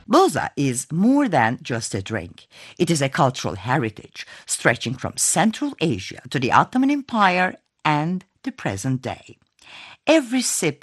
Boza is more than just a drink. It is a cultural heritage stretching from Central Asia to the Ottoman Empire and the present day. Every sip